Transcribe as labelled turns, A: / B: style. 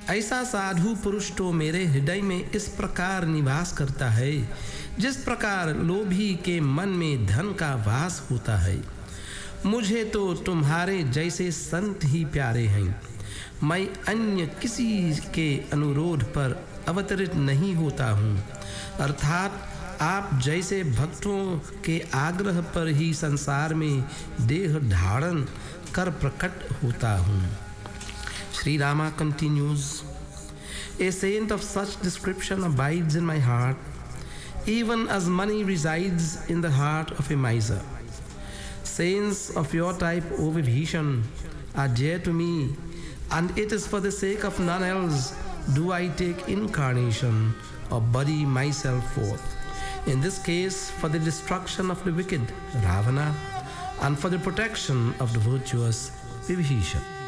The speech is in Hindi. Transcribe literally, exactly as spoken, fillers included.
A: ऐसा साधु पुरुष तो मेरे हृदय में इस प्रकार निवास करता है जिस प्रकार लोभी के मन में धन का वास होता है। मुझे तो तुम्हारे जैसे संत ही प्यारे हैं। मैं अन्य किसी के अनुरोध पर अवतरित नहीं होता हूँ, अर्थात आप जैसे भक्तों के आग्रह पर ही संसार में देह धारण कर प्रकट होता हूँ। Sri Rama continues, a saint of such description abides in my heart, even as money resides in the heart of a miser. Saints of your type, O Vibhishan, are dear to me, and it is for the sake of none else do I take incarnation or bury myself forth. In this case, for the destruction of the wicked, Ravana, and for the protection of the virtuous, Vibhishan.